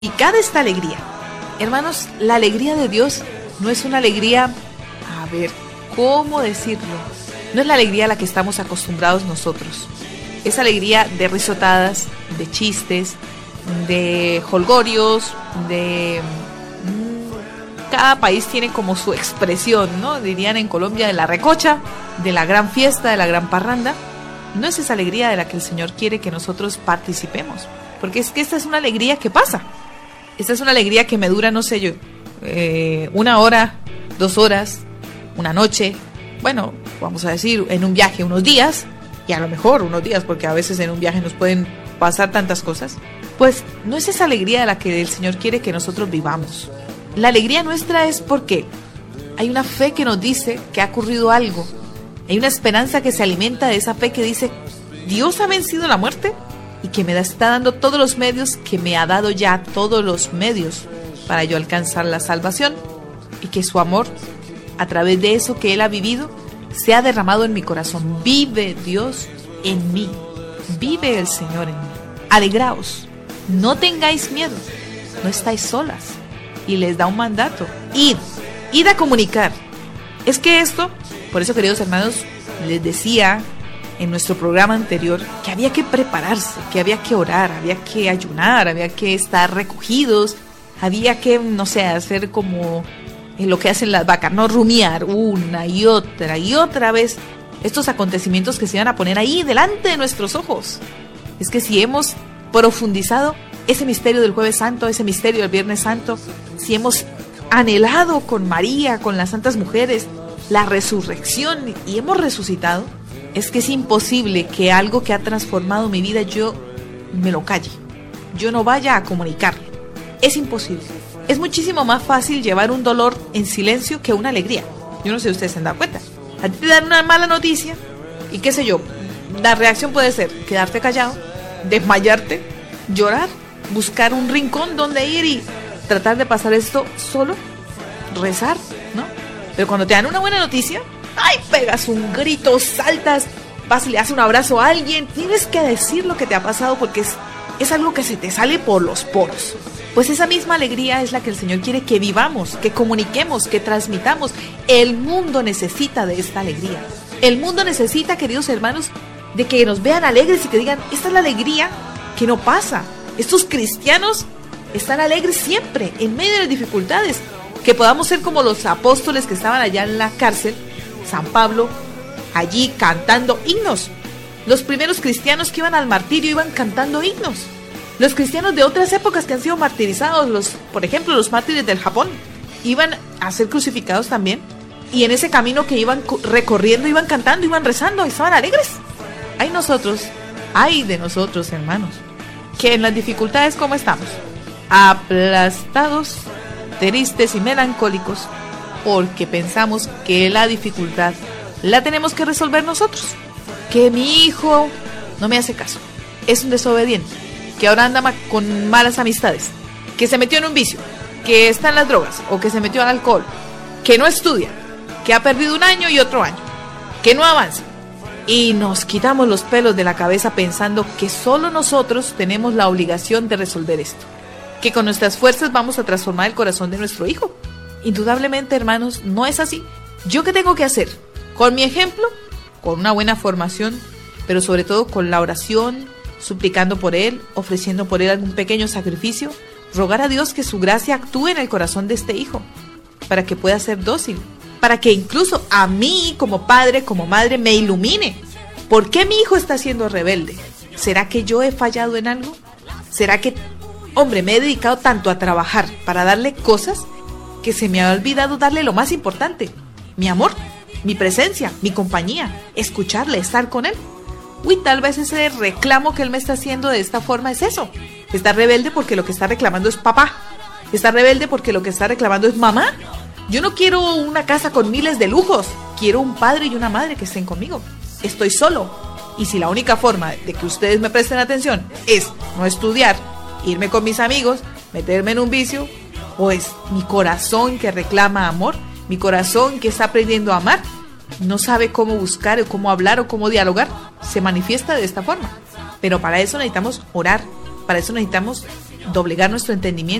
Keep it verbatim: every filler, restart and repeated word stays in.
significado esta alegría. Hermanos, la alegría de Dios no es una alegría, a ver, ¿cómo decirlo? No es la alegría a la que estamos acostumbrados nosotros. Es alegría de risotadas, de chistes, de jolgorios, de... Cada país tiene como su expresión, ¿no? Dirían en Colombia de la recocha, de la gran fiesta, de la gran parranda. No es esa alegría de la que el Señor quiere que nosotros participemos. Porque es que esta es una alegría que pasa. Esta es una alegría que me dura, no sé yo, eh, una hora, dos horas, una noche. Bueno, vamos a decir, en un viaje unos días, y a lo mejor unos días, porque a veces en un viaje nos pueden pasar tantas cosas. Pues no es esa alegría de la que el Señor quiere que nosotros vivamos. La alegría nuestra es porque hay una fe que nos dice que ha ocurrido algo. Hay una esperanza que se alimenta de esa fe que dice, Dios ha vencido la muerte y que me está dando todos los medios, que me ha dado ya todos los medios para yo alcanzar la salvación, y que su amor, a través de eso que Él ha vivido, se ha derramado en mi corazón. Vive Dios en mí, vive el Señor en mí. Alegraos, no tengáis miedo, no estáis solas. Y les da un mandato, id, id a comunicar. Es que esto, por eso, queridos hermanos, les decía en nuestro programa anterior que había que prepararse, que había que orar, había que ayunar, había que estar recogidos, había que, no sé, hacer como lo que hacen las vacas, no rumiar una y otra y otra vez estos acontecimientos que se iban a poner ahí delante de nuestros ojos. Es que si hemos profundizado ese misterio del Jueves Santo, ese misterio del Viernes Santo, si hemos anhelado con María, con las santas mujeres, la resurrección y hemos resucitado, es que es imposible que algo que ha transformado mi vida yo me lo calle, yo no vaya a comunicarlo. Es imposible. Es muchísimo más fácil llevar un dolor en silencio que una alegría. Yo no sé si ustedes se han dado cuenta. A ti te dan una mala noticia y qué sé yo, la reacción puede ser quedarte callado, desmayarte, llorar, buscar un rincón donde ir y tratar de pasar esto solo, rezar, ¿no? Pero cuando te dan una buena noticia, ¡ay! Pegas un grito, saltas, vas y le das un abrazo a alguien. Tienes que decir lo que te ha pasado porque es, es algo que se te sale por los poros. Pues esa misma alegría es la que el Señor quiere que vivamos, que comuniquemos, que transmitamos. El mundo necesita de esta alegría. El mundo necesita, queridos hermanos, de que nos vean alegres y que digan, esta es la alegría que no pasa. Estos cristianos están alegres siempre, en medio de las dificultades. Que podamos ser como los apóstoles que estaban allá en la cárcel, San Pablo, allí cantando himnos. Los primeros cristianos que iban al martirio iban cantando himnos. Los cristianos de otras épocas que han sido martirizados, los, por ejemplo, los mártires del Japón, iban a ser crucificados también. Y en ese camino que iban recorriendo, iban cantando, iban rezando, estaban alegres. Ay nosotros, ay de nosotros, hermanos, que en las dificultades, ¿cómo estamos? Aplastados, tristes y melancólicos, porque pensamos que la dificultad la tenemos que resolver nosotros. Que mi hijo no me hace caso, es un desobediente, que ahora anda ma- con malas amistades, que se metió en un vicio, que está en las drogas o que se metió al alcohol, que no estudia, que ha perdido un año y otro año, que no avanza. Y nos quitamos los pelos de la cabeza pensando que solo nosotros tenemos la obligación de resolver esto, que con nuestras fuerzas vamos a transformar el corazón de nuestro hijo. Indudablemente, hermanos, no es así. ¿Yo qué tengo que hacer? Con mi ejemplo, con una buena formación, pero sobre todo con la oración, suplicando por él, ofreciendo por él algún pequeño sacrificio, rogar a Dios que su gracia actúe en el corazón de este hijo, para que pueda ser dócil, para que incluso a mí como padre, como madre, me ilumine. ¿Por qué mi hijo está siendo rebelde? ¿Será que yo he fallado en algo? ¿Será que, hombre, me he dedicado tanto a trabajar para darle cosas que se me ha olvidado darle lo más importante, mi amor, mi presencia, mi compañía, escucharle, estar con él? Uy, tal vez ese reclamo que él me está haciendo de esta forma es eso. Está rebelde porque lo que está reclamando es papá. Está rebelde porque lo que está reclamando es mamá. Yo no quiero una casa con miles de lujos. Quiero un padre y una madre que estén conmigo. Estoy solo. Y si la única forma de que ustedes me presten atención es no estudiar, irme con mis amigos, meterme en un vicio, pues mi corazón que reclama amor, mi corazón que está aprendiendo a amar, no sabe cómo buscar o cómo hablar o cómo dialogar, se manifiesta de esta forma. Pero para eso necesitamos orar, para eso necesitamos doblegar nuestro entendimiento